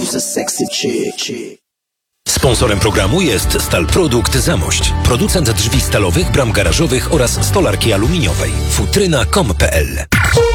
She's a sexy chick. Sponsorem programu jest Stalprodukt Zamość, producent drzwi stalowych, bram garażowych oraz stolarki aluminiowej. Futryna.com.pl